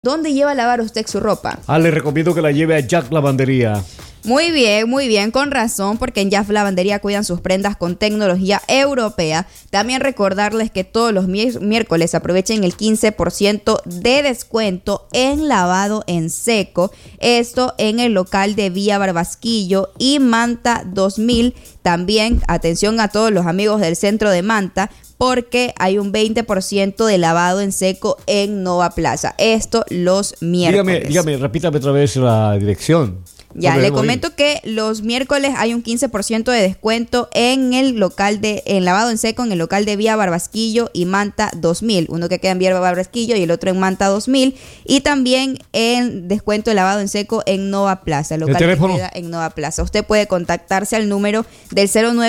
¿Dónde lleva a lavar usted su ropa? Le recomiendo que la lleve a Jack Lavandería. Muy bien, con razón, porque en Jaff Lavandería cuidan sus prendas con tecnología europea. También recordarles que todos los miércoles aprovechen el 15% de descuento en lavado en seco. Esto en el local de Vía Barbasquillo y Manta 2000. También, atención a todos los amigos del centro de Manta, porque hay un 20% de lavado en seco en Nova Plaza. Esto los miércoles. Dígame, repítame otra vez la dirección. Ya, le comento que los miércoles hay un 15% de descuento en el local en lavado en seco en el local de Vía Barbasquillo y Manta 2000. Uno que queda en Vía Barbasquillo y el otro en Manta 2000. Y también en descuento de lavado en seco en Nova Plaza, el local que queda en Nova Plaza. Usted puede contactarse al número del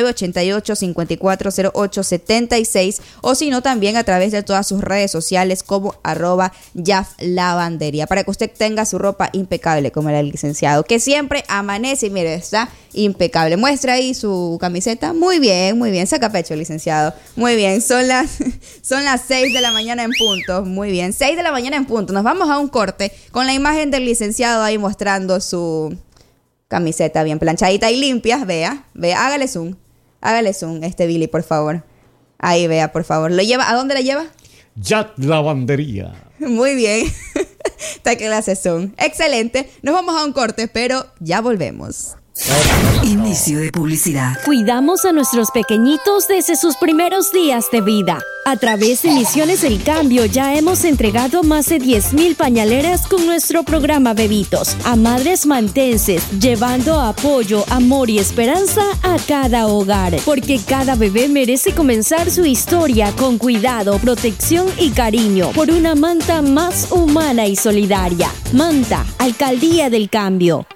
0988-540876 o si no también a través de todas sus redes sociales como @JaffLavandería para que usted tenga su ropa impecable como el licenciado, que siempre amanece y mire, está impecable. Muestra ahí su camiseta. Muy bien. Saca pecho, licenciado. Muy bien. Son las 6 de la mañana en punto. Muy bien. 6 de la mañana en punto. Nos vamos a un corte con la imagen del licenciado ahí mostrando su camiseta bien planchadita y limpia. Vea. Hágale zoom, Billy, por favor. Ahí, vea, por favor. ¿Lo lleva? ¿A dónde la lleva? Jack Lavandería. Muy bien. Está clase son. Excelente. Nos vamos a un corte, pero ya volvemos. Inicio de publicidad. Cuidamos a nuestros pequeñitos desde sus primeros días de vida. A través de Misiones El Cambio ya hemos entregado más de 10,000 pañaleras con nuestro programa Bebitos a madres mantenses, llevando apoyo, amor y esperanza a cada hogar. Porque cada bebé merece comenzar su historia con cuidado, protección y cariño por una Manta más humana y solidaria. Manta, Alcaldía del Cambio.